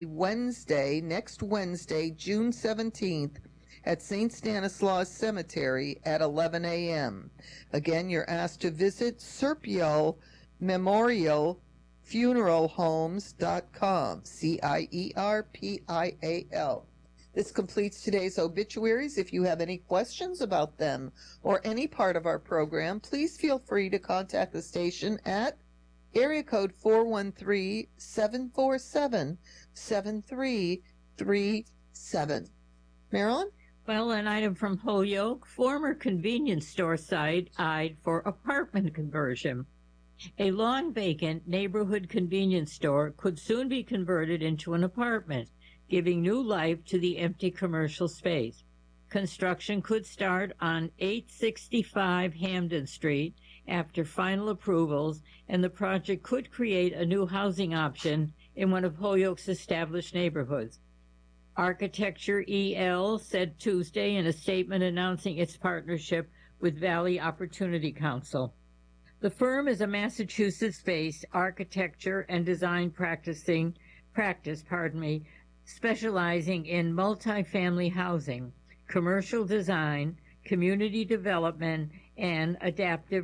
next Wednesday, June 17th, at St. Stanislaus Cemetery at 11 a.m. Again, you're asked to visit Serpial Memorial funeralhomes.com, CIERPIAL. This completes today's obituaries. If you have any questions about them or any part of our program, please feel free to contact the station at area code 413-747-7337. Marilyn? Well, an item from Holyoke, former convenience store site eyed for apartment conversion. A long vacant neighborhood convenience store could soon be converted into an apartment, giving new life to the empty commercial space. Construction could start on 865 Hamden Street after final approvals, and the project could create a new housing option in one of Holyoke's established neighborhoods. Architecture EL said Tuesday in a statement announcing its partnership with Valley Opportunity Council. The firm is a Massachusetts-based architecture and design practice, specializing in multifamily housing, commercial design, community development, and adaptive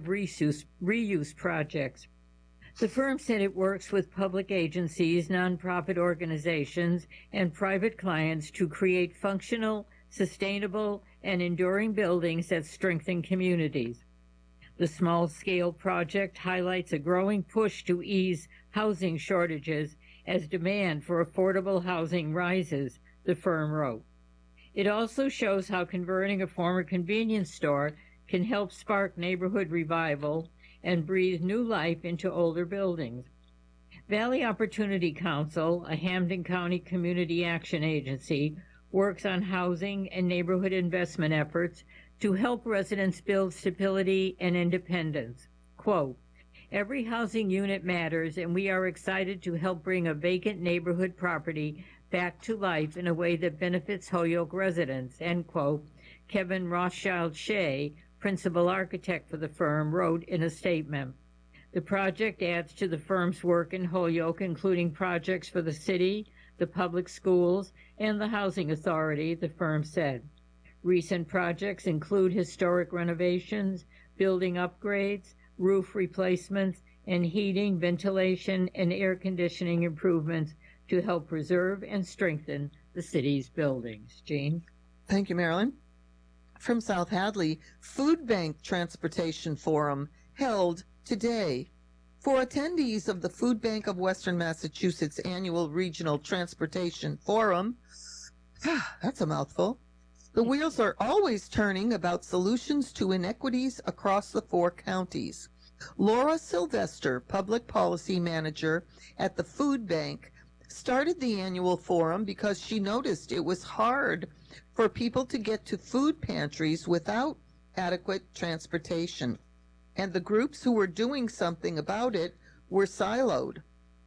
reuse projects. The firm said it works with public agencies, nonprofit organizations, and private clients to create functional, sustainable, and enduring buildings that strengthen communities. The small-scale project highlights a growing push to ease housing shortages as demand for affordable housing rises, the firm wrote. It also shows how converting a former convenience store can help spark neighborhood revival and breathe new life into older buildings. Valley Opportunity Council, a Hampden County community action agency, works on housing and neighborhood investment efforts to help residents build stability and independence. Quote, "Every housing unit matters, and we are excited to help bring a vacant neighborhood property back to life in a way that benefits Holyoke residents," end quote. Kevin Rothschild-Shea, principal architect for the firm, wrote in a statement. The project adds to the firm's work in Holyoke, including projects for the city, the public schools, and the housing authority, the firm said. Recent projects include historic renovations, building upgrades, roof replacements, and heating, ventilation, and air conditioning improvements to help preserve and strengthen the city's buildings. Jean? Thank you, Marilyn. From South Hadley, Food Bank Transportation Forum held today. For attendees of the Food Bank of Western Massachusetts Annual Regional Transportation Forum, that's a mouthful, the wheels are always turning about solutions to inequities across the 4 counties. Laura Sylvester, Public Policy Manager at the Food Bank, started the annual forum because she noticed it was hard for people to get to food pantries without adequate transportation, and the groups who were doing something about it were siloed.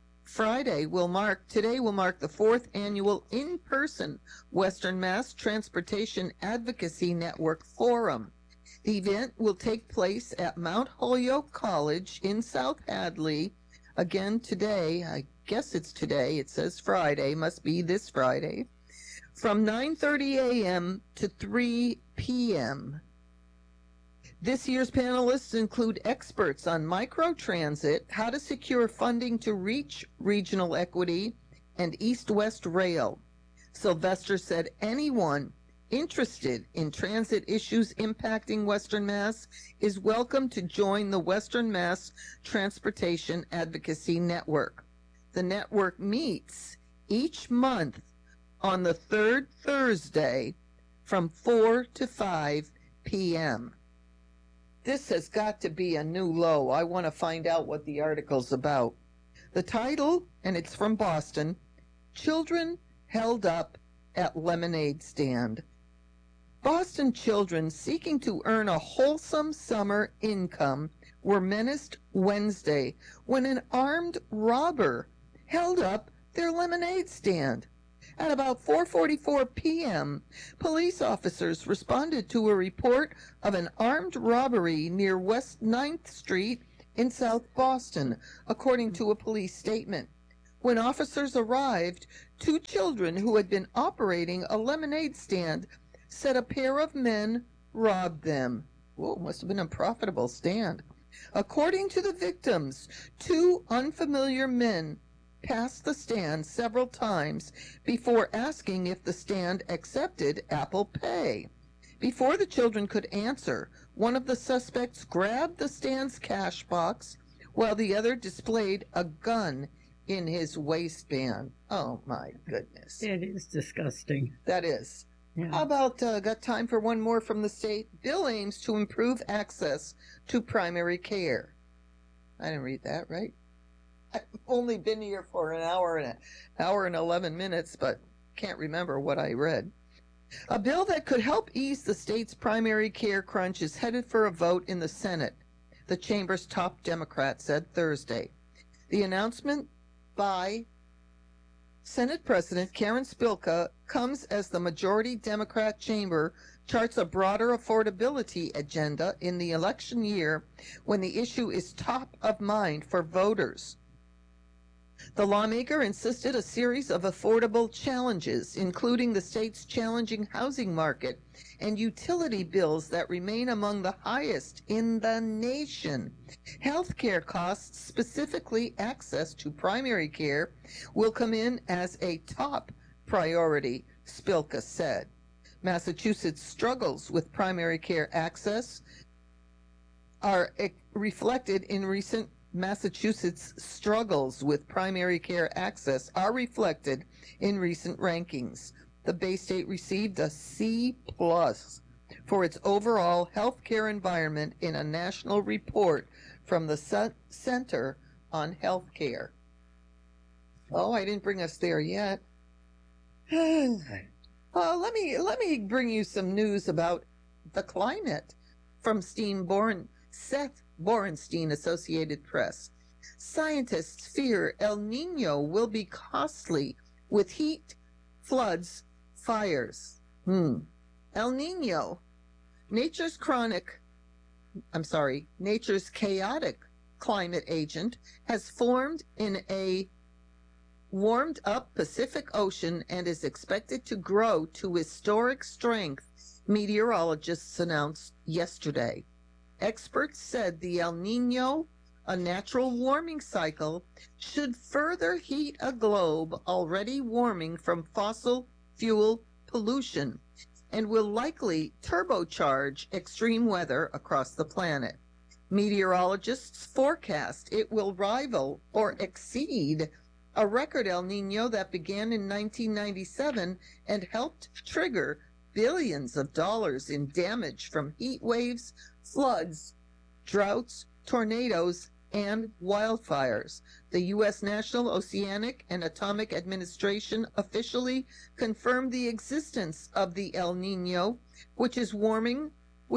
Today will mark the 4th annual in-person Western Mass Transportation Advocacy Network Forum. The event will take place at Mount Holyoke College in South Hadley. Again today, I guess it's today, it says Friday, must be this Friday, from 9:30 a.m. to 3 p.m. This year's panelists include experts on microtransit, how to secure funding to reach regional equity, and East-West Rail. Sylvester said anyone interested in transit issues impacting Western Mass is welcome to join the Western Mass Transportation Advocacy Network. The network meets each month on the 3rd Thursday from 4 to 5 p.m. This has got to be a new low. I want to find out what the article's about. The title, and it's from Boston, Children Held Up at Lemonade Stand. Boston children seeking to earn a wholesome summer income were menaced Wednesday when an armed robber held up their lemonade stand. At about 4:44 p.m., police officers responded to a report of an armed robbery near West 9th Street in South Boston, according to a police statement. When officers arrived, two children who had been operating a lemonade stand said a pair of men robbed them. Whoa, must have been a profitable stand. According to the victims, two unfamiliar men passed the stand several times before asking if the stand accepted Apple Pay. Before the children could answer, one of the suspects grabbed the stand's cash box while the other displayed a gun in his waistband. Oh my goodness. It is disgusting. That is. Yeah. How about, got time for one more from the state? Bill aims to improve access to primary care. I didn't read that, right? I've only been here for an hour and 11 minutes, but can't remember what I read. A bill that could help ease the state's primary care crunch is headed for a vote in the Senate, the chamber's top Democrat said Thursday. The announcement by Senate President Karen Spilka comes as the majority Democrat chamber charts a broader affordability agenda in the election year when the issue is top of mind for voters. The lawmaker insisted a series of affordable challenges, including the state's challenging housing market and utility bills that remain among the highest in the nation. Healthcare costs, specifically access to primary care, will come in as a top priority, Spilka said. Massachusetts' struggles with primary care access are reflected in recent Massachusetts' struggles with primary care access are reflected in recent rankings. The Bay State received a C+ for its overall healthcare environment in a national report from the Center on Healthcare. Oh, I didn't bring us there yet. Let me bring you some news about the climate from Seth Borenstein, Associated Press. Scientists fear El Nino will be costly with heat, floods, fires. El Nino, nature's chaotic climate agent, has formed in a warmed up Pacific Ocean and is expected to grow to historic strength, meteorologists announced yesterday. Experts said the El Nino, a natural warming cycle, should further heat a globe already warming from fossil fuel pollution and will likely turbocharge extreme weather across the planet. Meteorologists forecast it will rival or exceed a record El Nino that began in 1997 and helped trigger billions of dollars in damage from heat waves, floods, droughts, tornadoes, and wildfires. The U.S. National Oceanic and Atomic Administration officially confirmed the existence of the El Nino, which is a warming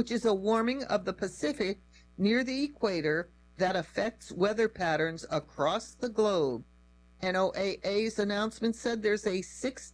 of the Pacific near the equator that affects weather patterns across the globe. NOAA's announcement said there's a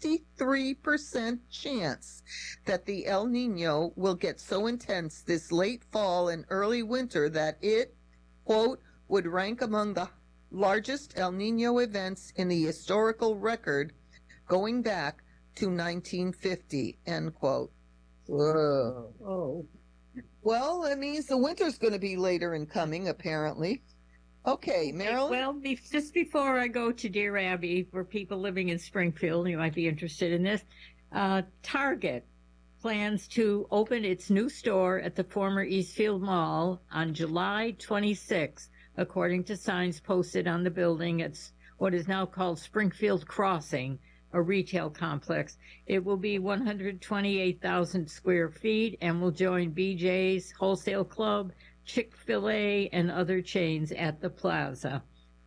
63% chance that the El Nino will get so intense this late fall and early winter that it, quote, would rank among the largest El Nino events in the historical record going back to 1950, end quote. Whoa. Oh. Well, that means the winter's going to be later in coming, apparently. Okay, Marilyn? Well, just before I go to Dear Abby, for people living in Springfield, you might be interested in this, Target plans to open its new store at the former Eastfield Mall on July 26, according to signs posted on the building. It's what is now called Springfield Crossing, a retail complex. It will be 128,000 square feet and will join BJ's Wholesale Club, Chick-fil-A, and other chains at the plaza.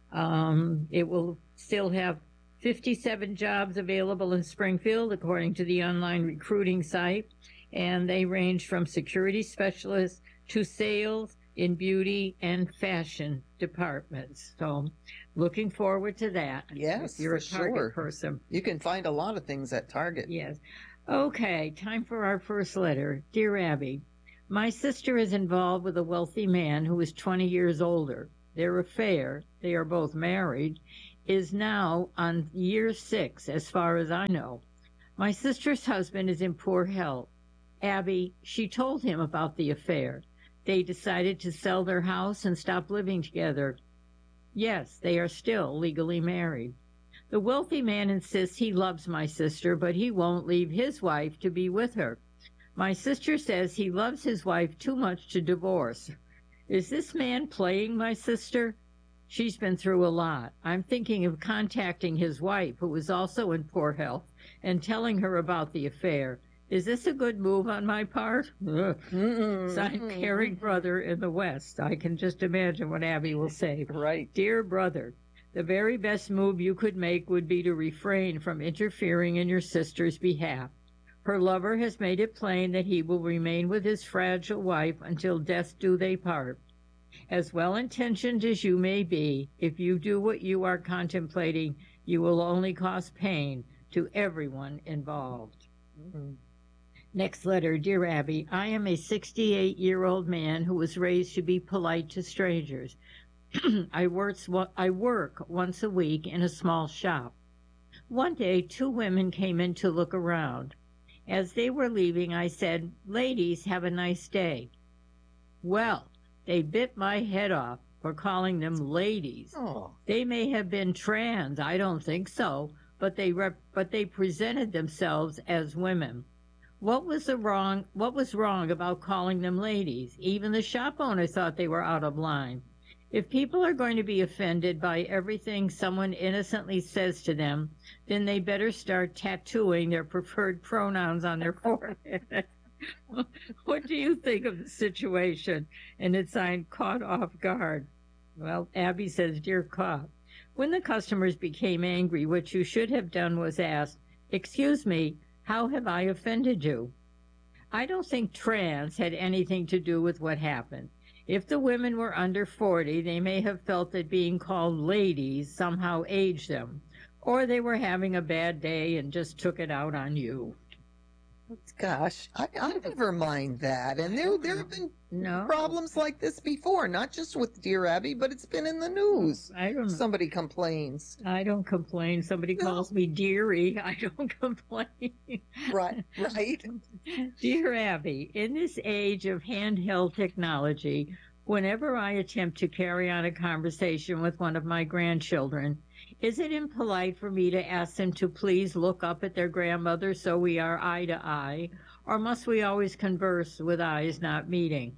It will still have 57 jobs available in Springfield, according to the online recruiting site, and they range from security specialists to sales in beauty and fashion departments. So looking forward to that. Yes, if you're a for Target sure. person. You can find a lot of things at Target. Yes. Okay, time for our first letter. Dear Abby, my sister is involved with a wealthy man who is 20 years older. Their affair, they are both married, is now on year 6, as far as I know. My sister's husband is in poor health. Abby, she told him about the affair. They decided to sell their house and stop living together. Yes, they are still legally married. The wealthy man insists he loves my sister, but he won't leave his wife to be with her. My sister says he loves his wife too much to divorce. Is this man playing my sister? She's been through a lot. I'm thinking of contacting his wife, who is also in poor health, and telling her about the affair. Is this a good move on my part? Signed, caring brother in the West. I can just imagine what Abby will say. Right. Dear brother, the very best move you could make would be to refrain from interfering in your sister's behalf. Her lover has made it plain that he will remain with his fragile wife until death do they part. As well-intentioned as you may be, if you do what you are contemplating, you will only cause pain to everyone involved. Mm-hmm. Next letter. Dear Abby, I am a 68-year-old man who was raised to be polite to strangers. I work once a week in a small shop. One day, 2 women came in to look around. As they were leaving, I said, "Ladies, have a nice day." Well, they bit my head off for calling them ladies. Oh. They may have been trans, I don't think so, but they presented themselves as women. What was wrong about calling them ladies? Even the shop owner thought they were out of line. If people are going to be offended by everything someone innocently says to them, then they better start tattooing their preferred pronouns on their forehead. What do you think of the situation? And it's signed, Caught Off Guard. Well, Abby says, Dear Caught, when the customers became angry, what you should have done was ask, "Excuse me, how have I offended you?" I don't think trans had anything to do with what happened. If the women were under 40, they may have felt that being called ladies somehow aged them, or they were having a bad day and just took it out on you. Gosh, I never mind that. And there have been problems like this before, not just with Dear Abby, but it's been in the news. I don't know. Somebody complains. I don't complain. Somebody calls me dearie. I don't complain. Right. Dear Abby, in this age of handheld technology, whenever I attempt to carry on a conversation with one of my grandchildren, is it impolite for me to ask them to please look up at their grandmother so we are eye to eye, or must we always converse with eyes not meeting?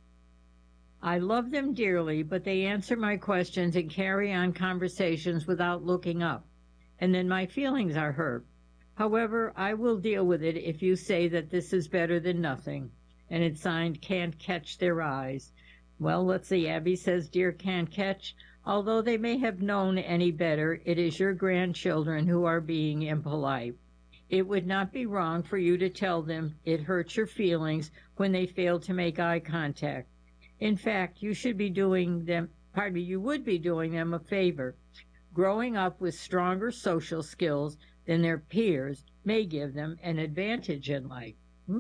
I love them dearly, but they answer my questions and carry on conversations without looking up, and then my feelings are hurt. However, I will deal with it if you say that this is better than nothing. And it's signed, Can't Catch Their Eyes. Well, let's see. Abby says, Dear Can't Catch, although they may have known any better, it is your grandchildren who are being impolite. It would not be wrong for you to tell them it hurts your feelings when they fail to make eye contact. In fact, you would be doing them a favor. Growing up with stronger social skills than their peers may give them an advantage in life.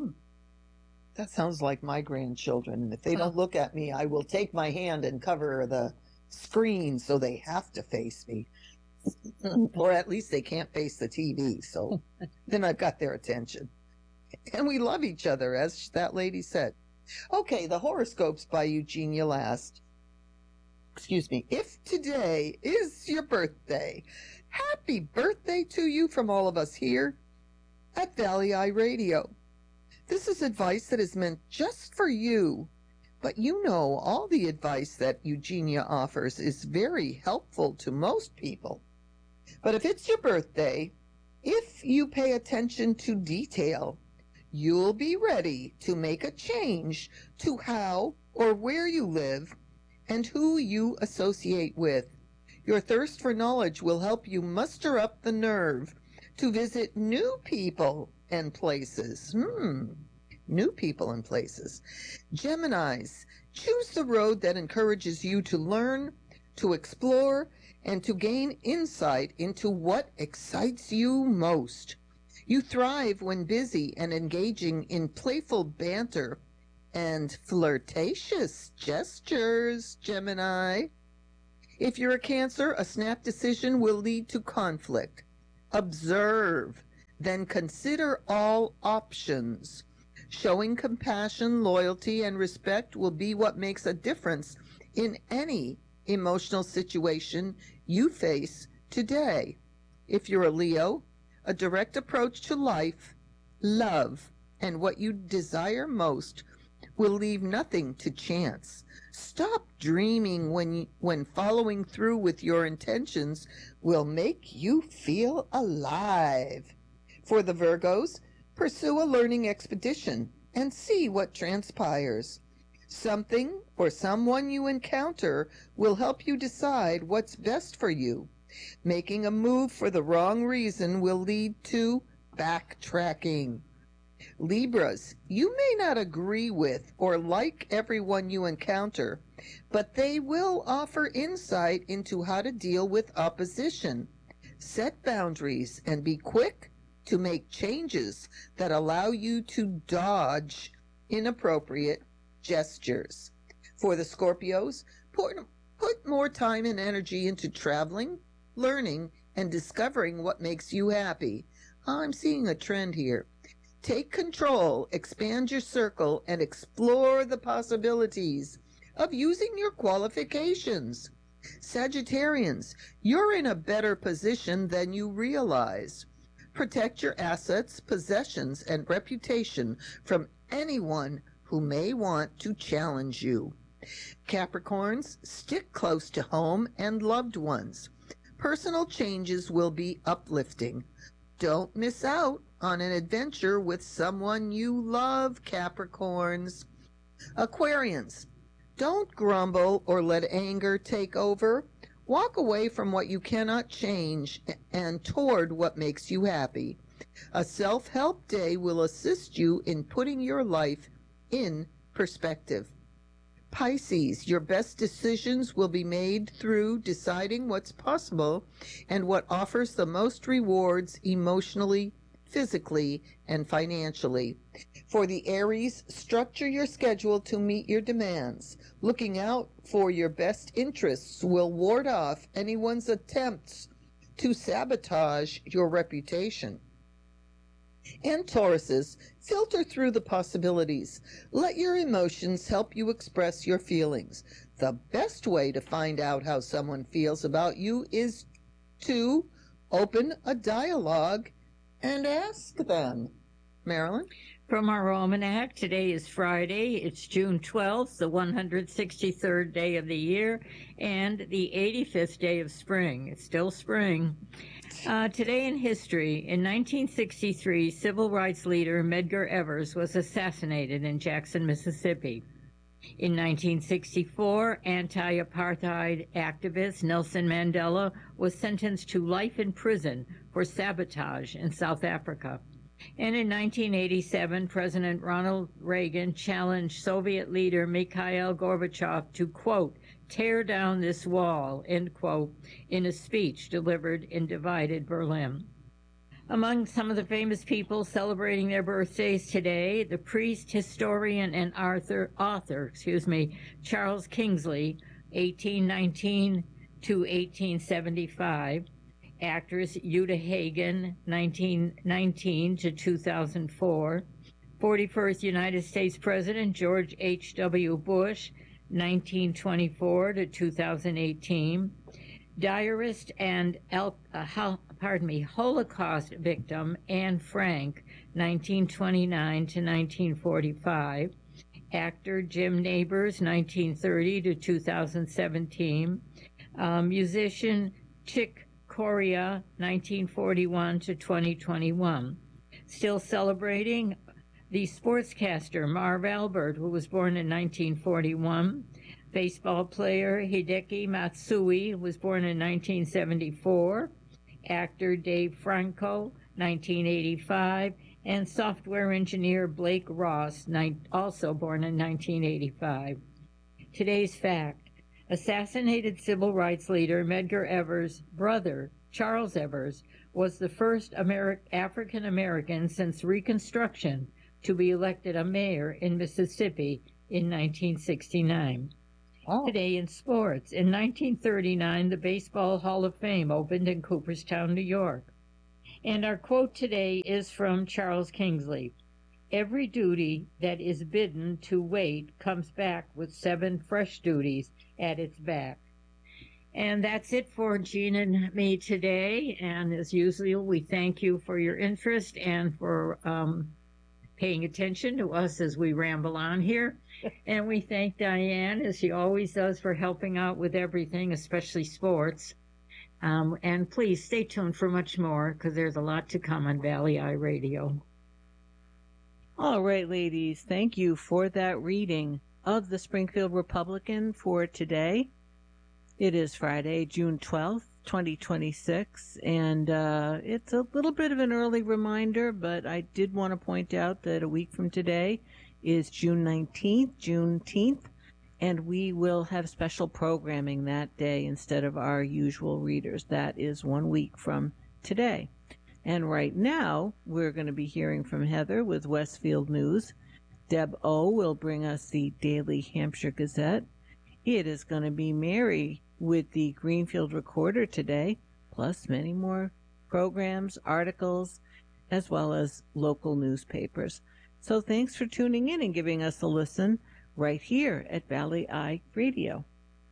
That sounds like my grandchildren. And if they don't look at me, I will take my hand and cover the screen so they have to face me. Or at least they can't face the TV. So then I've got their attention. And we love each other, as that lady said. Okay, the horoscopes by Eugenia Last. Excuse me. If today is your birthday, happy birthday to you from all of us here at Valley Eye Radio. This is advice that is meant just for you. But you know, all the advice that Eugenia offers is very helpful to most people. But if it's your birthday, if you pay attention to detail, you'll be ready to make a change to how or where you live and who you associate with. Your thirst for knowledge will help you muster up the nerve to visit new people and places. New people and places. Geminis, choose the road that encourages you to learn, to explore, and to gain insight into what excites you most. You thrive when busy and engaging in playful banter and flirtatious gestures, Gemini. If you're a Cancer, a snap decision will lead to conflict. Observe, then consider all options. Showing compassion, loyalty, and respect will be what makes a difference in any emotional situation you face today. If you're a Leo, a direct approach to life, love, and what you desire most will leave nothing to chance. Stop dreaming when following through with your intentions will make you feel alive. For the Virgos, pursue a learning expedition and see what transpires. Something or someone you encounter will help you decide what's best for you. Making a move for the wrong reason will lead to backtracking. Libras, you may not agree with or like everyone you encounter, but they will offer insight into how to deal with opposition. Set boundaries and be quick to make changes that allow you to dodge inappropriate gestures. For the Scorpios, put more time and energy into traveling, learning, and discovering what makes you happy. I'm seeing a trend here. Take control, expand your circle, and explore the possibilities of using your qualifications. Sagittarians, you're in a better position than you realize. Protect your assets, possessions, and reputation from anyone who may want to challenge you. Capricorns, stick close to home and loved ones. Personal changes will be uplifting. Don't miss out on an adventure with someone you love, Capricorns. Aquarians, don't grumble or let anger take over. Walk away from what you cannot change and toward what makes you happy. A self-help day will assist you in putting your life in perspective. Pisces, your best decisions will be made through deciding what's possible and what offers the most rewards emotionally, physically, and financially. For the Aries, structure your schedule to meet your demands. Looking out for your best interests will ward off anyone's attempts to sabotage your reputation. And Tauruses, filter through the possibilities. Let your emotions help you express your feelings. The best way to find out how someone feels about you is to open a dialogue and ask them. Marilyn? From our almanac, today is Friday. It's June 12th, the 163rd day of the year, and the 85th day of spring. It's still spring. Today in history, in 1963, civil rights leader Medgar Evers was assassinated in Jackson, Mississippi. In 1964, anti-apartheid activist Nelson Mandela was sentenced to life in prison for sabotage in South Africa. And in 1987, President Ronald Reagan challenged Soviet leader Mikhail Gorbachev to, quote, tear down this wall, end quote, in a speech delivered in divided Berlin. Among some of the famous people celebrating their birthdays today, the priest, historian, and author, Charles Kingsley, 1819 to 1875, actress Uta Hagen, 1919 to 2004, 41st United States President George H.W. Bush, 1924 to 2018, diarist and Holocaust victim Anne Frank, 1929 to 1945, actor Jim Nabors, 1930 to 2017, musician Chick Corea, 1941 to 2021. Still celebrating, the sportscaster Marv Albert, who was born in 1941, baseball player Hideki Matsui, who was born in 1974, actor Dave Franco, 1985, and software engineer Blake Ross, also born in 1985. Today's fact: assassinated civil rights leader Medgar Evers' brother, Charles Evers, was the first African American since Reconstruction to be elected a mayor in Mississippi in 1969. Oh. Today in sports. In 1939, the Baseball Hall of Fame opened in Cooperstown, New York. And our quote today is from Charles Kingsley. Every duty that is bidden to wait comes back with 7 fresh duties at its back. And that's it for Jean and me today. And as usual, we thank you for your interest and for paying attention to us as we ramble on here. And we thank Diane, as she always does, for helping out with everything, especially sports. And please stay tuned for much more, because there's a lot to come on Valley Eye Radio. All right, ladies, thank you for that reading of the Springfield Republican for today. It is Friday, June 12th, 2026, and it's a little bit of an early reminder, but I did want to point out that a week from today is June 19th, Juneteenth, and we will have special programming that day instead of our usual readers. That is 1 week from today. And right now, we're going to be hearing from Heather with Westfield News. Deb O will bring us the Daily Hampshire Gazette. It is going to be Mary with the Greenfield Recorder today, plus many more programs, articles, as well as local newspapers. So thanks for tuning in and giving us a listen right here at Valley Eye Radio.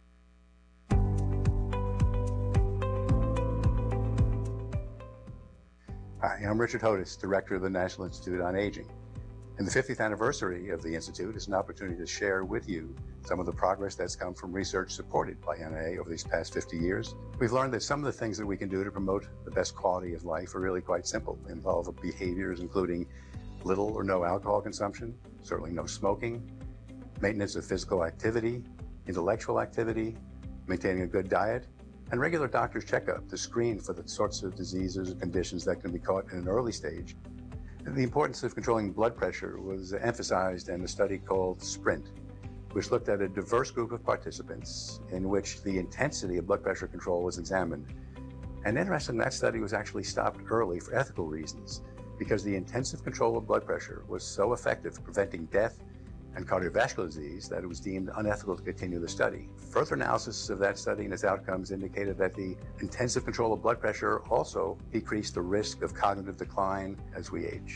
Hi, I'm Richard Hodis, Director of the National Institute on Aging. And the 50th anniversary of the Institute is an opportunity to share with you some of the progress that's come from research supported by NIA over these past 50 years. We've learned that some of the things that we can do to promote the best quality of life are really quite simple, involve behaviors including little or no alcohol consumption, certainly no smoking, maintenance of physical activity, intellectual activity, maintaining a good diet, and regular doctor's checkup to screen for the sorts of diseases or conditions that can be caught in an early stage. The importance of controlling blood pressure was emphasized in a study called SPRINT, which looked at a diverse group of participants in which the intensity of blood pressure control was examined. And interestingly, that study was actually stopped early for ethical reasons, because the intensive control of blood pressure was so effective at preventing death and cardiovascular disease that it was deemed unethical to continue the study. Further analysis of that study and its outcomes indicated that the intensive control of blood pressure also decreased the risk of cognitive decline as we age.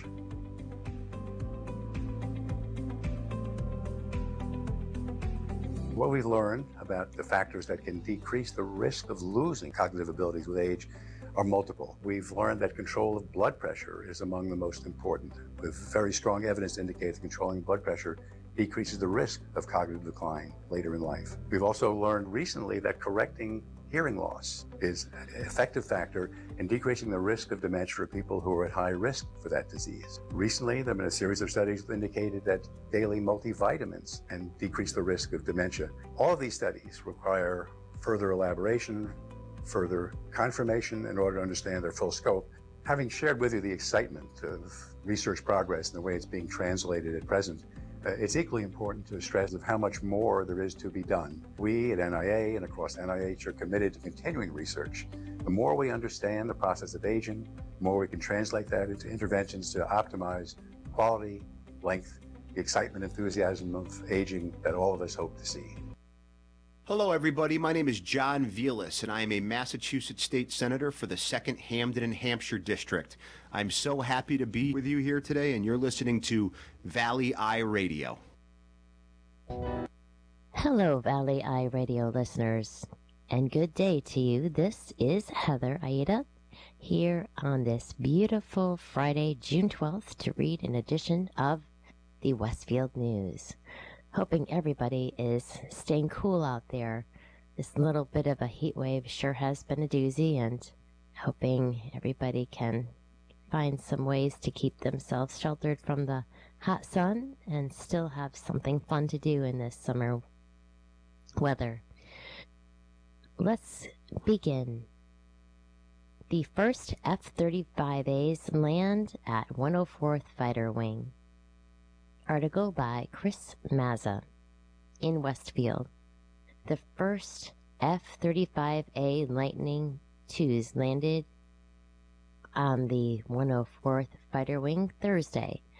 What we've learned about the factors that can decrease the risk of losing cognitive abilities with age are multiple. We've learned that control of blood pressure is among the most important, with very strong evidence to indicate that controlling blood pressure decreases the risk of cognitive decline later in life. We've also learned recently that correcting hearing loss is an effective factor in decreasing the risk of dementia for people who are at high risk for that disease. Recently, there have been a series of studies that indicated that daily multivitamins can decrease the risk of dementia. All of these studies require further elaboration, further confirmation in order to understand their full scope. Having shared with you the excitement of research progress and the way it's being translated at present, it's equally important to stress of how much more there is to be done. We at NIA and across NIH are committed to continuing research. The more we understand the process of aging, the more we can translate that into interventions to optimize quality, length, the excitement, enthusiasm of aging that all of us hope to see. Hello, everybody. My name is John Velas, and I am a Massachusetts State Senator for the 2nd Hampden and Hampshire District. I'm so happy to be with you here today, and you're listening to Valley Eye Radio. Hello, Valley Eye Radio listeners, and good day to you. This is Heather Aida here on this beautiful Friday, June 12th, to read an edition of the Westfield News. Hoping everybody is staying cool out there. This little bit of a heat wave sure has been a doozy, and hoping everybody can find some ways to keep themselves sheltered from the hot sun and still have something fun to do in this summer weather. Let's begin. The first F-35As land at 104th Fighter Wing. Article by Chris Mazza in Westfield. The first F-35A Lightning IIs landed on the 104th Fighter Wing Thursday.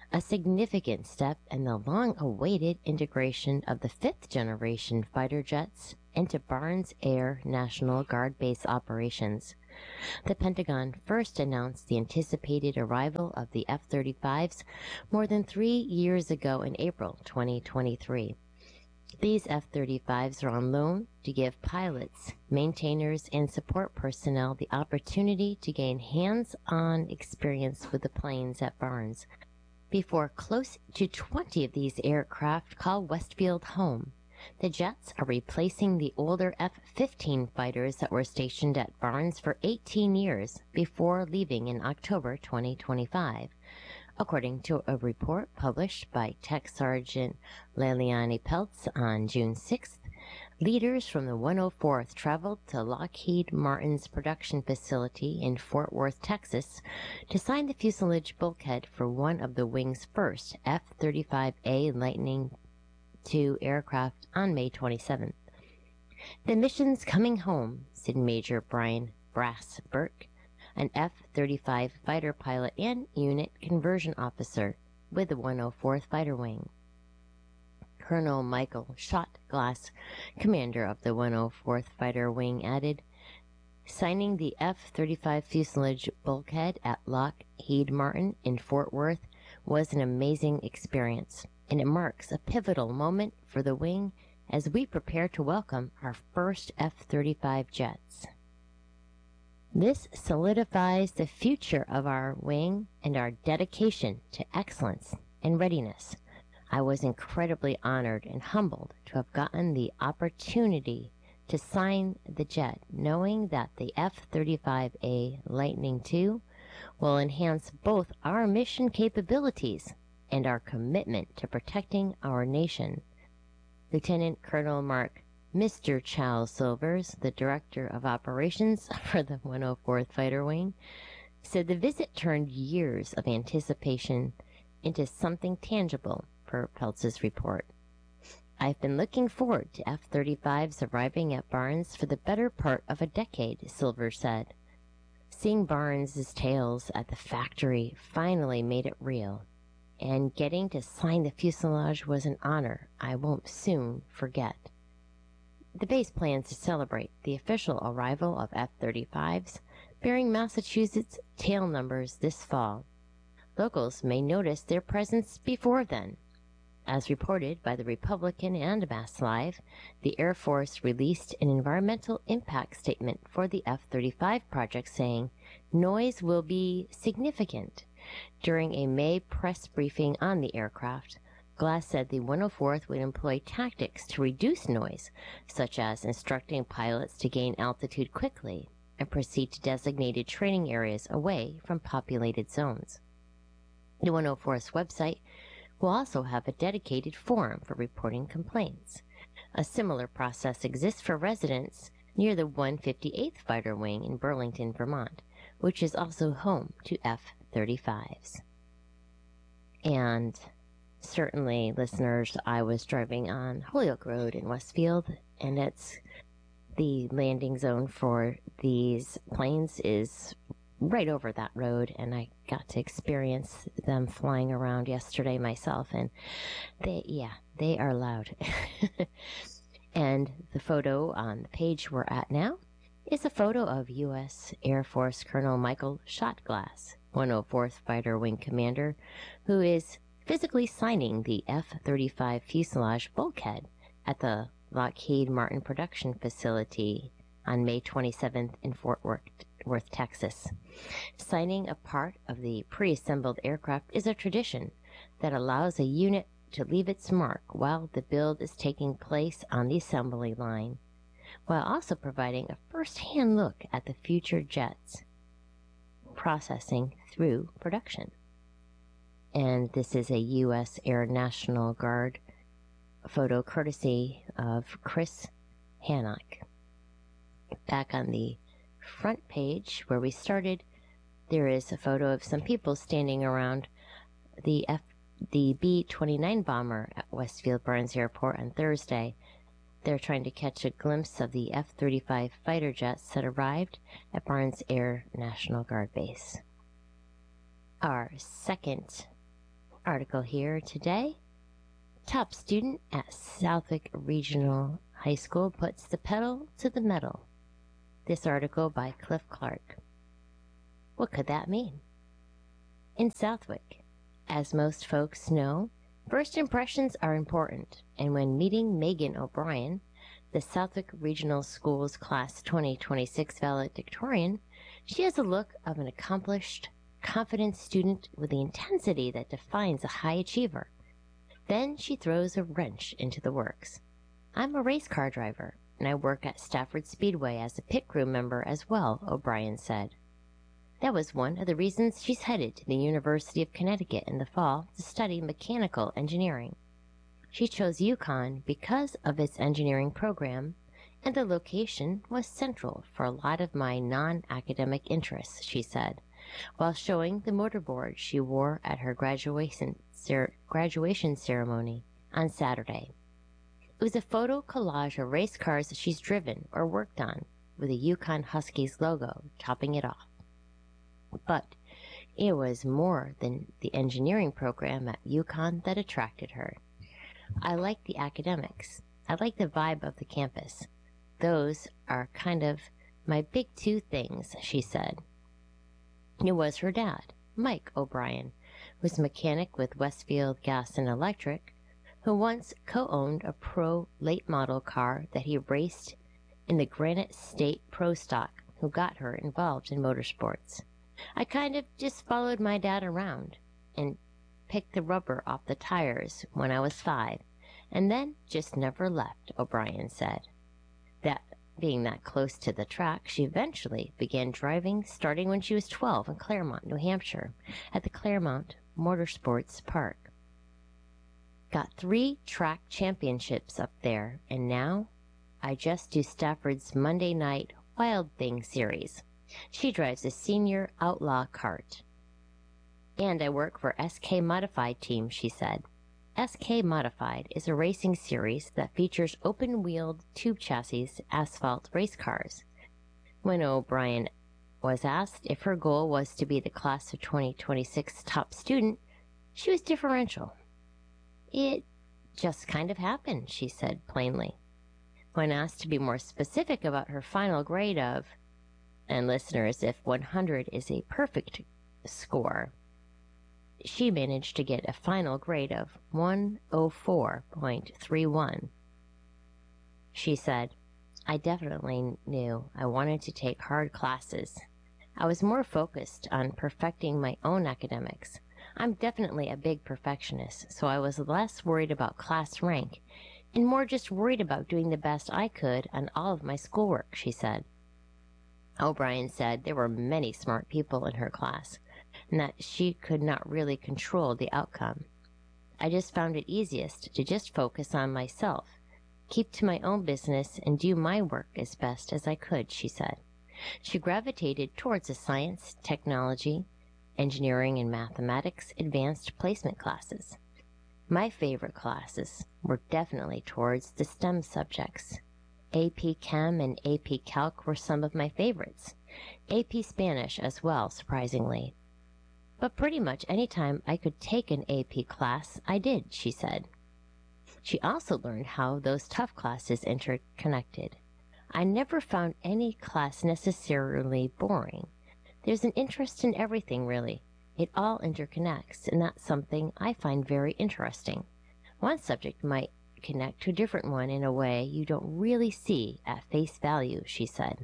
a significant step in the long-awaited integration of the fifth-generation fighter jets into Barnes Air National Guard base operations. The Pentagon first announced the anticipated arrival of the F-35s more than 3 years ago in April 2023. These F-35s are on loan to give pilots, maintainers, and support personnel the opportunity to gain hands-on experience with the planes at Barnes before close to 20 of these aircraft call Westfield home. The jets are replacing the older F-15 fighters that were stationed at Barnes for 18 years before leaving in October 2025. According to a report published by Tech Sergeant Leliani Peltz on June 6th, leaders from the 104th traveled to Lockheed Martin's production facility in Fort Worth, Texas, to sign the fuselage bulkhead for one of the wing's first F-35A Lightning II aircraft on May 27th. "The mission's coming home," said Major Brian Brass Burke, an F-35 fighter pilot and unit conversion officer with the 104th Fighter Wing. Colonel Michael Shotglass, commander of the 104th Fighter Wing, added, "Signing the F-35 fuselage bulkhead at Lockheed Martin in Fort Worth was an amazing experience, and it marks a pivotal moment for the wing as we prepare to welcome our first F-35 jets. This solidifies the future of our wing and our dedication to excellence and readiness. I was incredibly honored and humbled to have gotten the opportunity to sign the jet, knowing that the F-35A Lightning II will enhance both our mission capabilities and our commitment to protecting our nation." Lieutenant Colonel Mark Mr. Charles Silvers, the Director of Operations for the 104th Fighter Wing, said the visit turned years of anticipation into something tangible, per Peltz's report. "I've been looking forward to F-35s arriving at Barnes for the better part of a decade," Silvers said. "Seeing Barnes's tails at the factory finally made it real, and getting to sign the fuselage was an honor I won't soon forget." The base plans to celebrate the official arrival of F-35s bearing Massachusetts tail numbers this fall. Locals may notice their presence before then. As reported by the Republican and Mass Live, the Air Force released an environmental impact statement for the F-35 project saying noise will be significant. During a May press briefing on the aircraft, Glass said the 104th would employ tactics to reduce noise, such as instructing pilots to gain altitude quickly and proceed to designated training areas away from populated zones. The 104th's website will also have a dedicated forum for reporting complaints. A similar process exists for residents near the 158th Fighter Wing in Burlington, Vermont, which is also home to F-35s. And certainly, listeners, I was driving on Holyoke Road in Westfield, and the landing zone for these planes is right over that road, and I got to experience them flying around yesterday myself, and they are loud. And the photo on the page we're at now is a photo of U.S. Air Force Colonel Michael Shotglass, 104th Fighter Wing Commander, who is physically signing the F-35 fuselage bulkhead at the Lockheed Martin production facility on May 27th in Fort Worth, Texas. Signing a part of the pre-assembled aircraft is a tradition that allows a unit to leave its mark while the build is taking place on the assembly line, while also providing a first-hand look at the future jets processing through production. And this is a U.S. Air National Guard photo courtesy of Chris Hannock. Back on the front page where we started, there is a photo of some people standing around the B-29 bomber at Westfield Barnes Airport on Thursday. They're trying to catch a glimpse of the F-35 fighter jets that arrived at Barnes Air National Guard Base. Our article here today. Top student at Southwick Regional High School puts the pedal to the metal. This article by Cliff Clark. What could that mean? In Southwick, as most folks know, first impressions are important, and when meeting Megan O'Brien, the Southwick Regional Schools Class 2026 valedictorian, she has a look of an accomplished, confident student with the intensity that defines a high achiever. Then she throws a wrench into the works. I'm a race car driver, and I work at Stafford Speedway as a pit crew member as well, O'Brien said. That was one of the reasons she's headed to the University of Connecticut in the fall to study mechanical engineering. She chose UConn because of its engineering program, and the location was central for a lot of my non-academic interests, she said, while showing the motorboard she wore at her graduation ceremony on Saturday. It was a photo collage of race cars she's driven or worked on, with a UConn Huskies logo topping it off. But it was more than the engineering program at UConn that attracted her. I like the academics. I like the vibe of the campus. Those are kind of my big two things, she said. It was her dad, Mike O'Brien, who was a mechanic with Westfield Gas and Electric, who once co-owned a pro late model car that he raced in the Granite State Pro Stock, who got her involved in motorsports. I kind of just followed my dad around and picked the rubber off the tires when I was 5, and then just never left, O'Brien said. That being that close to the track, she eventually began driving starting when she was 12 in Claremont, New Hampshire, at the Claremont Motorsports Park. Got 3 track championships up there, and now I just do Stafford's Monday night Wild Thing series. She drives a senior outlaw kart. And I work for SK Modified Team, she said. SK Modified is a racing series that features open-wheeled tube chassis asphalt race cars. When O'Brien was asked if her goal was to be the class of 2026 top student, she was differential. It just kind of happened, she said plainly. When asked to be more specific about her final grade of, and listeners, if 100 is a perfect score, she managed to get a final grade of 104.31. She said, I definitely knew I wanted to take hard classes. I was more focused on perfecting my own academics. I'm definitely a big perfectionist, so I was less worried about class rank and more just worried about doing the best I could on all of my schoolwork, she said. O'Brien said there were many smart people in her class, and that she could not really control the outcome. I just found it easiest to just focus on myself, keep to my own business, and do my work as best as I could, she said. She gravitated towards the science, technology, engineering, and mathematics advanced placement classes. My favorite classes were definitely towards the STEM subjects. AP Chem and AP Calc were some of my favorites. AP Spanish as well, surprisingly. But pretty much any time I could take an AP class, I did, she said. She also learned how those tough classes interconnected. I never found any class necessarily boring. There's an interest in everything, really. It all interconnects, and that's something I find very interesting. One subject might connect to a different one in a way you don't really see at face value, she said.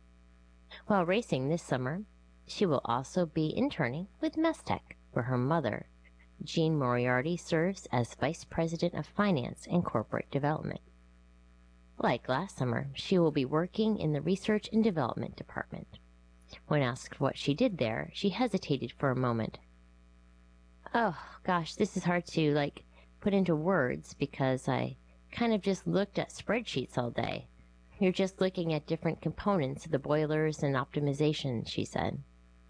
While racing this summer, she will also be interning with Mestec, where her mother, Jean Moriarty, serves as Vice President of Finance and Corporate Development. Like last summer, she will be working in the Research and Development Department. When asked what she did there, she hesitated for a moment. Oh, gosh, this is hard to, put into words because I kind of just looked at spreadsheets all day. You're just looking at different components of the boilers and optimization, she said.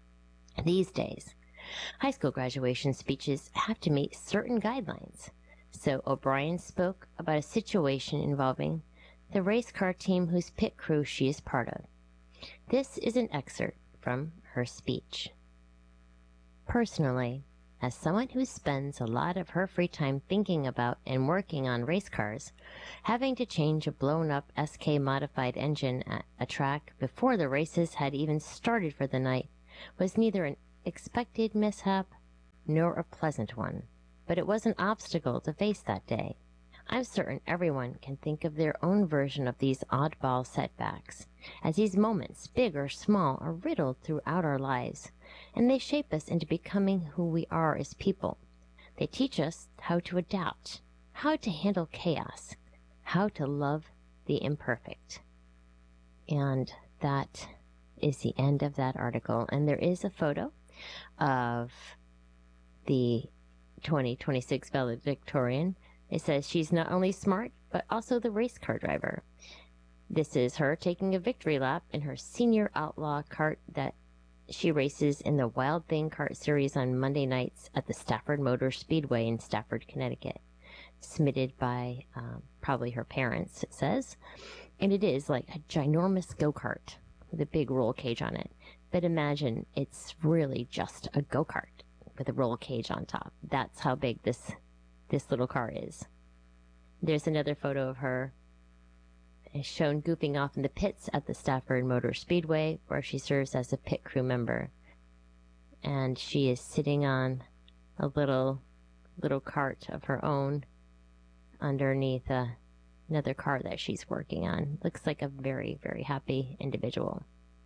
These days, high school graduation speeches have to meet certain guidelines, so O'Brien spoke about a situation involving the race car team whose pit crew she is part of. This is an excerpt from her speech. Personally, As someone who spends a lot of her free time thinking about and working on race cars, having to change a blown-up SK modified engine at a track before the races had even started for the night was neither an expected mishap nor a pleasant one, but it was an obstacle to face that day. I'm certain everyone can think of their own version of these oddball setbacks, as these moments, big or small, are riddled throughout our lives, and they shape us into becoming who we are as people. They teach us how to adapt, how to handle chaos, how to love the imperfect. And that is the end of that article. And there is a photo of the 2026 valedictorian. It says she's not only smart, but also the race car driver. This is her taking a victory lap in her senior outlaw kart that she races in the Wild Thing Kart Series on Monday nights at the Stafford Motor Speedway in Stafford, Connecticut. Submitted by probably her parents, it says. And it is like a ginormous go-kart with a big roll cage on it. But imagine it's really just a go-kart with a roll cage on top. That's how big this little car is. There's another photo of her is shown goofing off in the pits at the Stafford Motor Speedway, where she serves as a pit crew member. And she is sitting on a little cart of her own underneath another car that she's working on. Looks like a very, very happy individual.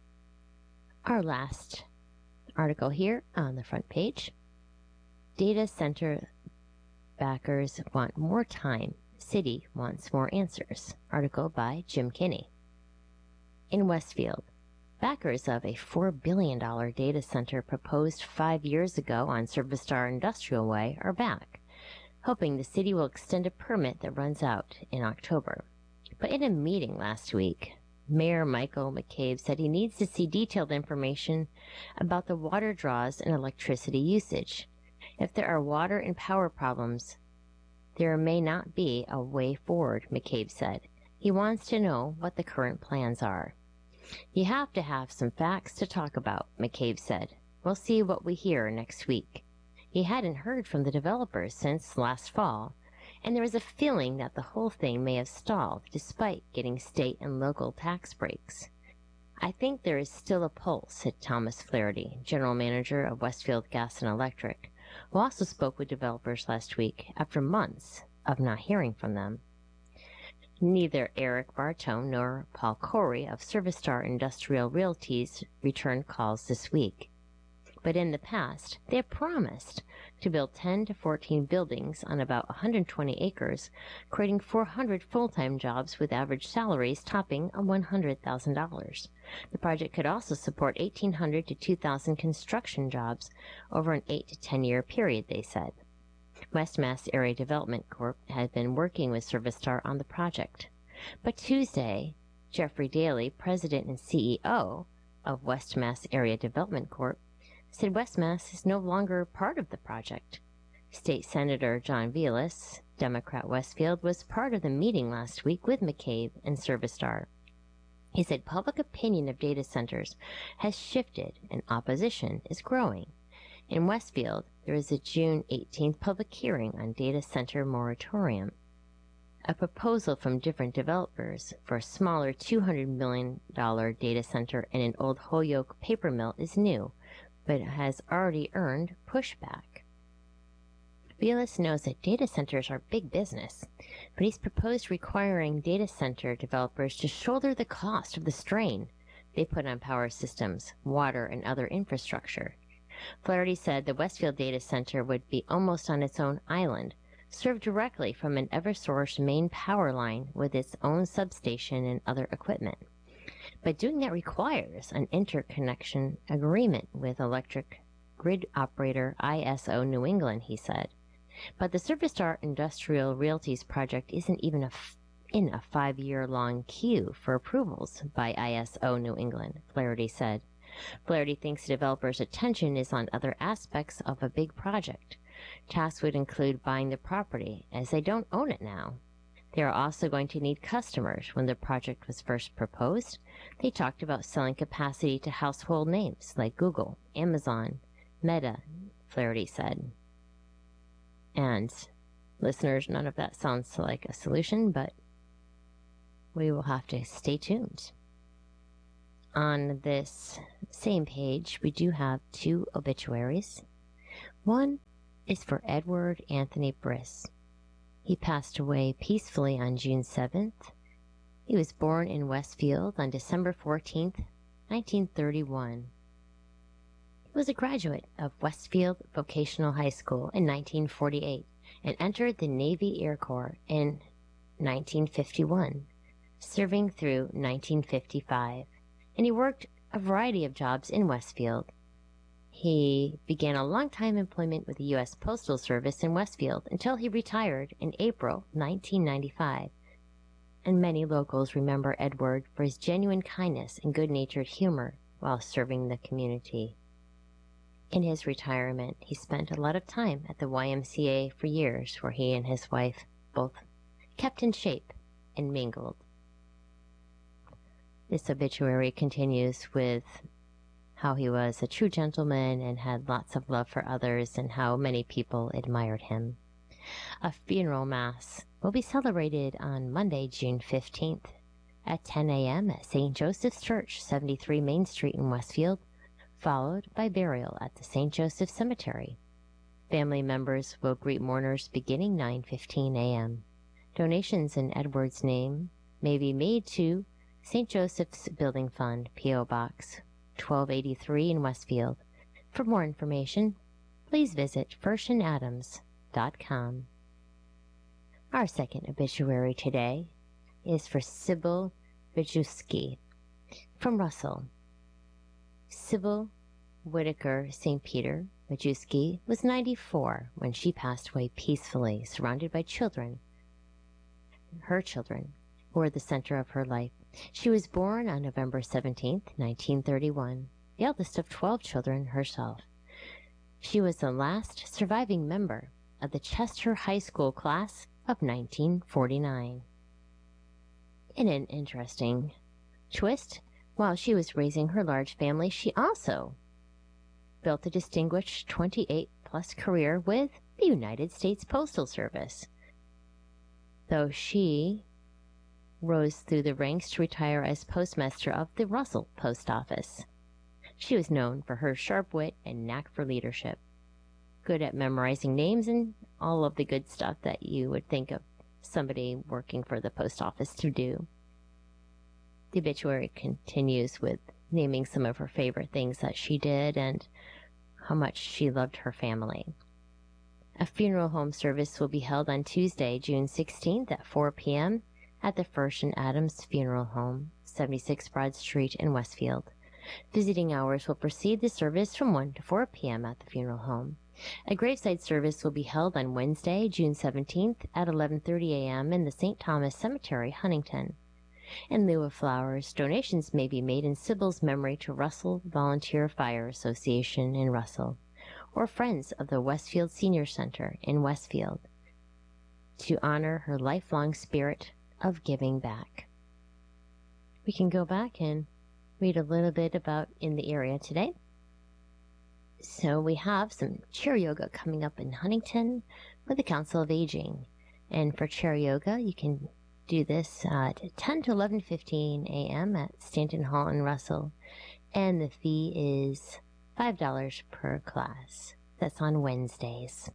Our last article here on the front page. Data center backers want more time. City wants more answers. Article by Jim Kinney. In Westfield, backers of a $4 billion data center proposed 5 years ago on Service-Star Industrial Way are back, hoping the city will extend a permit that runs out in October. But in a meeting last week, Mayor Michael McCabe said he needs to see detailed information about the water draws and electricity usage. If there are water and power problems, there may not be a way forward, McCabe said. He wants to know what the current plans are. You have to have some facts to talk about, McCabe said. We'll see what we hear next week. He hadn't heard from the developers since last fall, and there was a feeling that the whole thing may have stalled despite getting state and local tax breaks. I think there is still a pulse, said Thomas Flaherty, general manager of Westfield Gas and Electric, who also spoke with developers last week after months of not hearing from them. Neither Eric Bartone nor Paul Corey of Service-Star Industrial Realties returned calls this week. But in the past, they have promised to build 10 to 14 buildings on about 120 acres, creating 400 full-time jobs with average salaries topping $100,000. The project could also support 1,800 to 2,000 construction jobs over an 8 to 10-year period, they said. West Mass Area Development Corp. had been working with Service-Star on the project. But Tuesday, Jeffrey Daly, president and CEO of West Mass Area Development Corp., said West Mass is no longer part of the project. State Senator John Vilas, Democrat Westfield, was part of the meeting last week with McCabe and Service-Star. He said public opinion of data centers has shifted and opposition is growing. In Westfield, there is a June 18th public hearing on data center moratorium. A proposal from different developers for a smaller $200 million data center in an old Holyoke paper mill is new, but it has already earned pushback. Vilas knows that data centers are big business, but he's proposed requiring data center developers to shoulder the cost of the strain they put on power systems, water, and other infrastructure. Flaherty said the Westfield data center would be almost on its own island, served directly from an Eversource main power line with its own substation and other equipment. But doing that requires an interconnection agreement with electric grid operator ISO New England, he said. But the Service-Star Industrial Realties project isn't even in a 5-year-long queue for approvals by ISO New England, Flaherty said. Flaherty thinks the developer's attention is on other aspects of a big project. Tasks would include buying the property, as they don't own it now. They are also going to need customers. When the project was first proposed, they talked about selling capacity to household names like Google, Amazon, Meta, Flaherty said. And listeners, none of that sounds like a solution, but we will have to stay tuned. On this same page, we do have 2 obituaries. One is for Edward Anthony Briss. He passed away peacefully on June 7th. He was born in Westfield on December 14th, 1931. He was a graduate of Westfield Vocational High School in 1948 and entered the Navy Air Corps in 1951, serving through 1955. And he worked a variety of jobs in Westfield. He began a long-time employment with the U.S. Postal Service in Westfield until he retired in April 1995. And many locals remember Edward for his genuine kindness and good-natured humor while serving the community. In his retirement, he spent a lot of time at the YMCA for years, where he and his wife both kept in shape and mingled. This obituary continues with how he was a true gentleman and had lots of love for others and how many people admired him. A funeral mass will be celebrated on Monday, June 15th at 10 a.m. at St. Joseph's Church, 73 Main Street in Westfield, followed by burial at the St. Joseph Cemetery. Family members will greet mourners beginning 9:15 a.m. Donations in Edward's name may be made to St. Joseph's Building Fund, P.O. Box 1283 in Westfield. For more information, please visit FirshandAdams.com. Our second obituary today is for Sybil Majewski from Russell. Sybil Whitaker St. Peter Majewski was 94 when she passed away peacefully, surrounded by children. Her children were the center of her life. She was born on November 17, 1931, the eldest of 12 children herself. She was the last surviving member of the Chester High School class of 1949. In an interesting twist, while she was raising her large family, she also built a distinguished 28-plus career with the United States Postal Service. Though she rose through the ranks to retire as postmaster of the Russell Post Office. She was known for her sharp wit and knack for leadership, good at memorizing names and all of the good stuff that you would think of somebody working for the post office to do. The obituary continues with naming some of her favorite things that she did and how much she loved her family. A funeral home service will be held on Tuesday, June 16th at 4 p.m. at the First and Adams Funeral Home, 76 Broad Street in Westfield. Visiting hours will precede the service from 1 to 4 p.m. at the funeral home. A graveside service will be held on Wednesday, June 17th at 11:30 a.m. in the St. Thomas Cemetery, Huntington. In lieu of flowers, donations may be made in Sybil's memory to Russell Volunteer Fire Association in Russell, or Friends of the Westfield Senior Center in Westfield, to honor her lifelong spirit of giving back. We can go back and read a little bit about in the area today. So we have some chair yoga coming up in Huntington with the Council of Aging. And for chair yoga, you can do this at 10 to 11:15 a.m. at Stanton Hall in Russell. And the fee is $5 per class. That's on Wednesdays.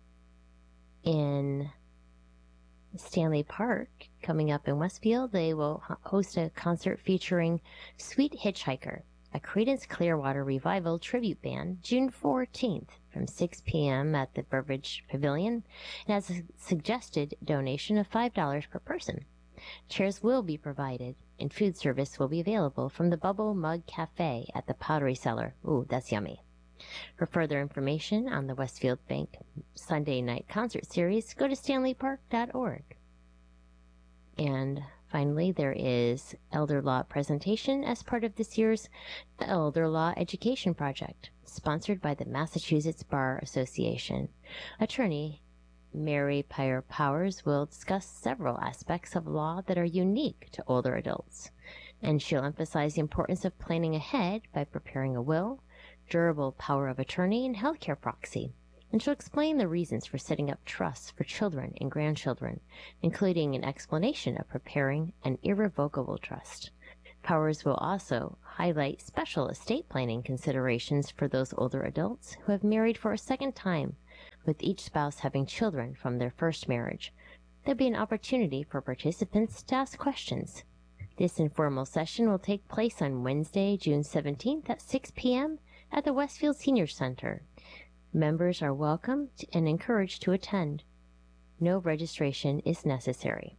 In Stanley Park, coming up in Westfield, they will host a concert featuring Sweet Hitchhiker, a Creedence Clearwater Revival tribute band, June 14th from 6 p.m. at the Burbridge Pavilion, and has a suggested donation of $5 per person. Chairs will be provided, and food service will be available from the Bubble Mug Cafe at the Pottery Cellar. Ooh, that's yummy. For further information on the Westfield Bank Sunday Night Concert Series, go to stanleypark.org. And finally, there is Elder Law presentation as part of this year's Elder Law Education Project, sponsored by the Massachusetts Bar Association. Attorney Mary Pyre Powers will discuss several aspects of law that are unique to older adults, and she'll emphasize the importance of planning ahead by preparing a will, durable power of attorney, and healthcare proxy, and she'll explain the reasons for setting up trusts for children and grandchildren, including an explanation of preparing an irrevocable trust. Powers will also highlight special estate planning considerations for those older adults who have married for a second time, with each spouse having children from their first marriage. There'll be an opportunity for participants to ask questions. This informal session will take place on Wednesday, June 17th at 6 p.m. at the Westfield Senior Center. Members are welcome and encouraged to attend. No registration is necessary.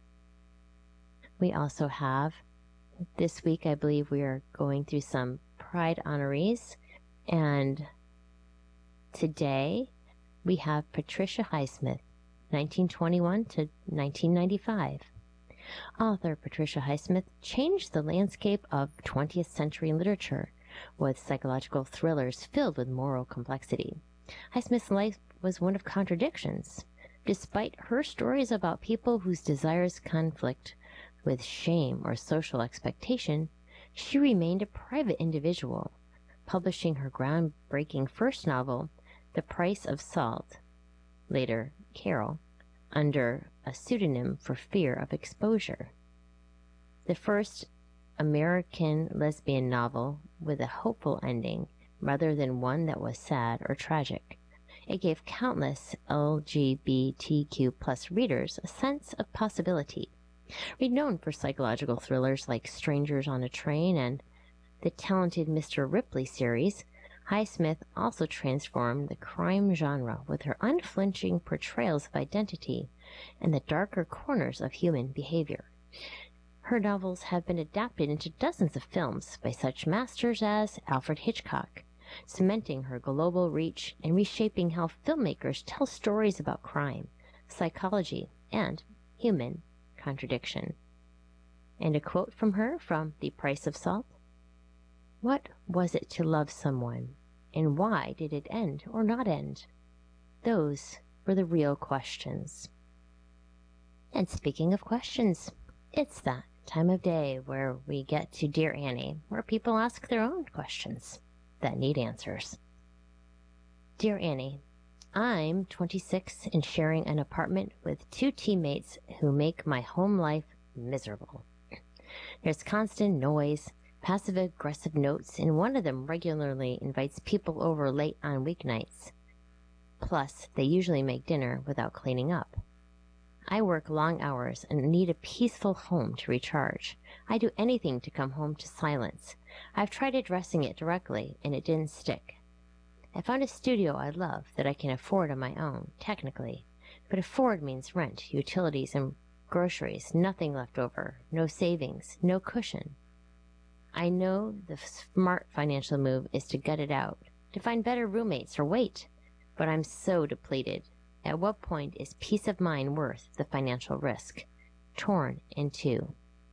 We also have, this week I believe we are going through some Pride honorees, and today we have Patricia Highsmith, 1921 to 1995. Author Patricia Highsmith changed the landscape of 20th century literature with psychological thrillers filled with moral complexity. Highsmith's life was one of contradictions. Despite her stories about people whose desires conflict with shame or social expectation, she remained a private individual, publishing her groundbreaking first novel, The Price of Salt, later Carol, under a pseudonym for fear of exposure. The first American lesbian novel with a hopeful ending, rather than one that was sad or tragic. It gave countless LGBTQ+ readers a sense of possibility. Renowned for psychological thrillers like Strangers on a Train and the talented Mr. Ripley series, Highsmith also transformed the crime genre with her unflinching portrayals of identity and the darker corners of human behavior. Her novels have been adapted into dozens of films by such masters as Alfred Hitchcock, cementing her global reach and reshaping how filmmakers tell stories about crime, psychology, and human contradiction. And a quote from her from The Price of Salt: "What was it to love someone, and why did it end or not end? Those were the real questions." And speaking of questions, it's that time of day where we get to Dear Annie, where people ask their own questions that need answers. Dear Annie, I'm 26 and sharing an apartment with 2 teammates who make my home life miserable. There's constant noise, passive-aggressive notes, and one of them regularly invites people over late on weeknights. Plus, they usually make dinner without cleaning up. I work long hours and need a peaceful home to recharge. I do anything to come home to silence. I've tried addressing it directly, and it didn't stick. I found a studio I love that I can afford on my own, technically, but afford means rent, utilities, and groceries, nothing left over, no savings, no cushion. I know the smart financial move is to gut it out, to find better roommates or wait, but I'm so depleted. At what point is peace of mind worth the financial risk? Torn in two.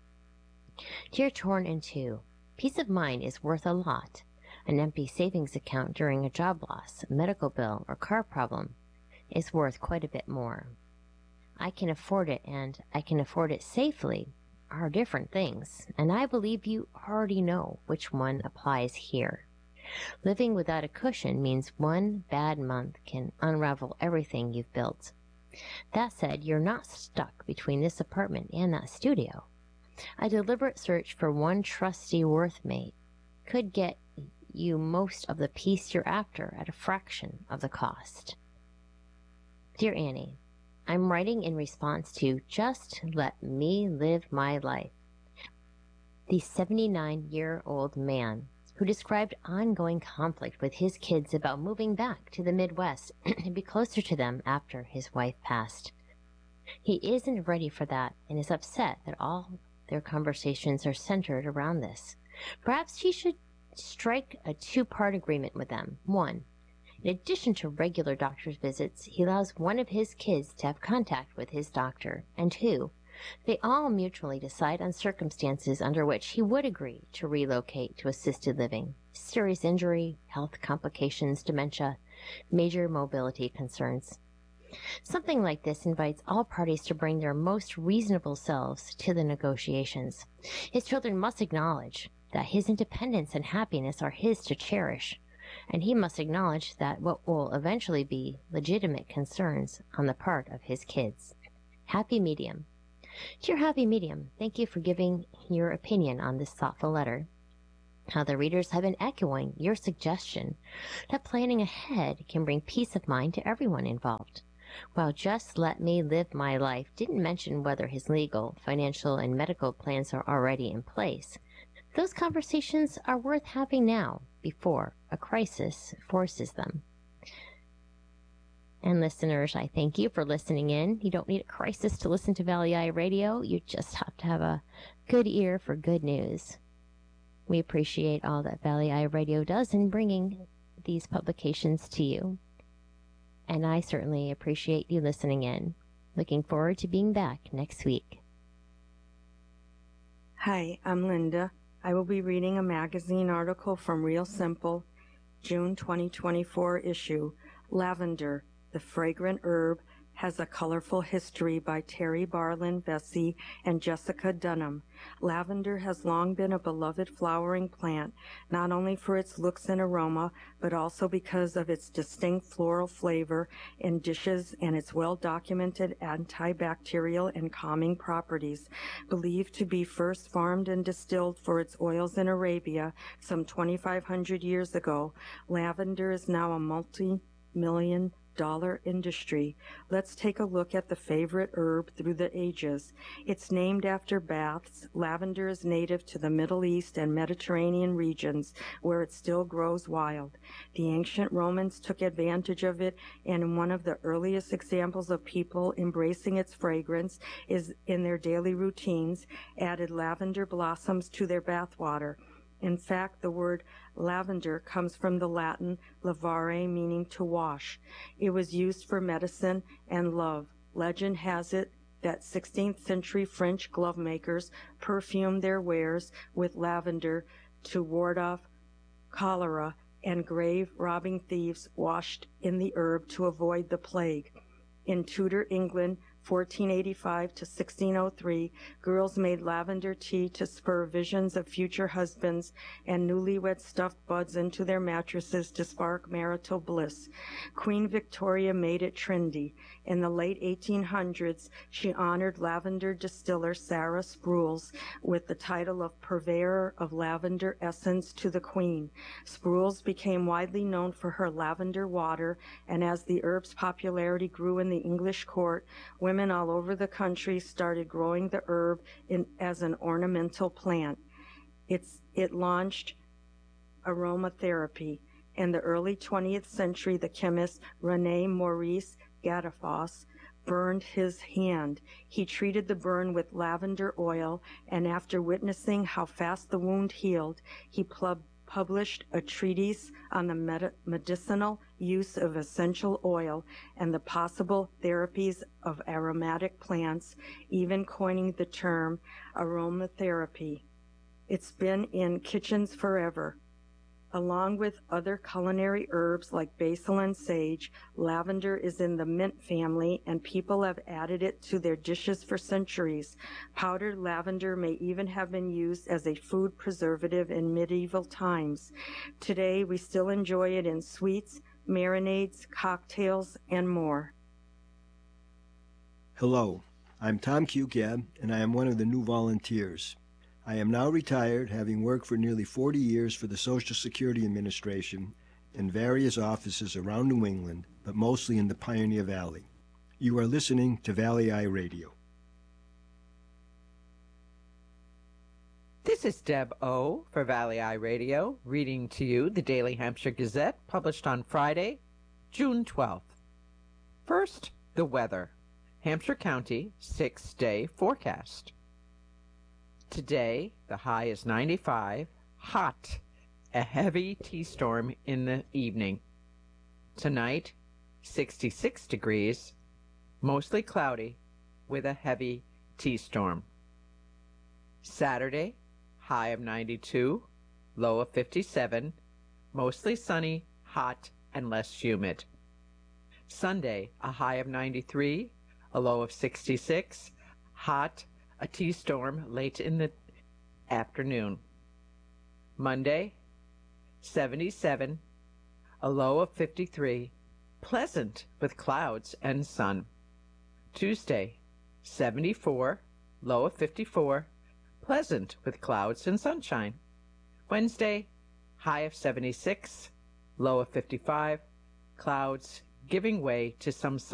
Dear Torn in Two, peace of mind is worth a lot. An empty savings account during a job loss, a medical bill, or car problem is worth quite a bit more. I can afford it and I can afford it safely are different things, and I believe you already know which one applies here. Living without a cushion means one bad month can unravel everything you've built. That said, you're not stuck between this apartment and that studio. A deliberate search for one trusty worthmate could get you most of the peace you're after at a fraction of the cost. Dear Annie, I'm writing in response to Just Let Me Live My Life. The 79-year-old man who described ongoing conflict with his kids about moving back to the Midwest and be closer to them after his wife passed. He isn't ready for that and is upset that all their conversations are centered around this. Perhaps he should strike a 2-part agreement with them. 1. In addition to regular doctor's visits, he allows one of his kids to have contact with his doctor. And 2, they all mutually decide on circumstances under which he would agree to relocate to assisted living. Serious injury, health complications, dementia, major mobility concerns. Something like this invites all parties to bring their most reasonable selves to the negotiations. His children must acknowledge that his independence and happiness are his to cherish. and he must acknowledge that what will eventually be legitimate concerns on the part of his kids. Happy Medium. Dear Happy Medium, thank you for giving your opinion on this thoughtful letter. How the readers have been echoing your suggestion that planning ahead can bring peace of mind to everyone involved. While Just Let Me Live My Life didn't mention whether his legal, financial, and medical plans are already in place, those conversations are worth having now before a crisis forces them. And listeners, I thank you for listening in. You don't need a crisis to listen to Valley Eye Radio. You just have to have a good ear for good news. We appreciate all that Valley Eye Radio does in bringing these publications to you. And I certainly appreciate you listening in. Looking forward to being back next week. Hi, I'm Linda. I will be reading a magazine article from Real Simple, June 2024 issue, Lavender, the Fragrant Herb, has a Colorful History by Terry Barlin Vesey and Jessica Dunham. Lavender has long been a beloved flowering plant, not only for its looks and aroma, but also because of its distinct floral flavor in dishes and its well-documented antibacterial and calming properties. Believed to be first farmed and distilled for its oils in Arabia some 2,500 years ago, lavender is now a multi-million dollar industry. Let's take a look at the favorite herb through the ages. It's named after baths. Lavender is native to the Middle East and Mediterranean regions, where it still grows wild. The ancient Romans took advantage of it, and one of the earliest examples of people embracing its fragrance is in their daily routines, added lavender blossoms to their bathwater. In fact, the word lavender comes from the Latin lavare, meaning to wash. It was used for medicine and love. Legend has it that 16th century French glove makers perfumed their wares with lavender to ward off cholera, and grave robbing thieves washed in the herb to avoid the plague. In Tudor England, 1485 to 1603, girls made lavender tea to spur visions of future husbands, and newlyweds stuffed buds into their mattresses to spark marital bliss. Queen Victoria made it trendy. In the late 1800s, she honored lavender distiller Sarah Sprules with the title of Purveyor of Lavender Essence to the Queen. Sprules became widely known for her lavender water, and as the herb's popularity grew in the English court, women all over the country started growing the herb as an ornamental plant. It launched aromatherapy. In the early 20th century, the chemist René Maurice Gattefoss burned his hand. He treated the burn with lavender oil, and after witnessing how fast the wound healed, he published a treatise on the medicinal use of essential oil and the possible therapies of aromatic plants, even coining the term aromatherapy. It's been in kitchens forever. Along with other culinary herbs like basil and sage, lavender is in the mint family, and people have added it to their dishes for centuries. Powdered lavender may even have been used as a food preservative in medieval times. Today, we still enjoy it in sweets, marinades, cocktails, and more. Hello, I'm Tom Cucab, and I am one of the new volunteers. I am now retired, having worked for nearly 40 years for the Social Security Administration in various offices around New England, but mostly in the Pioneer Valley. You are listening to Valley Eye Radio. This is Deb O. for Valley Eye Radio, reading to you the Daily Hampshire Gazette, published on Friday, June 12th. First, the weather. Hampshire County 6-day forecast. Today, the high is 95, hot, a heavy tea storm in the evening. Tonight, 66 degrees, mostly cloudy, with a heavy tea storm. Saturday, high of 92, low of 57, mostly sunny, hot, and less humid. Sunday, a high of 93, a low of 66, hot, a tea storm late in the afternoon. Monday, 77, a low of 53, pleasant with clouds and sun. Tuesday, 74, low of 54, pleasant with clouds and sunshine. Wednesday, high of 76, low of 55, clouds giving way to some sun.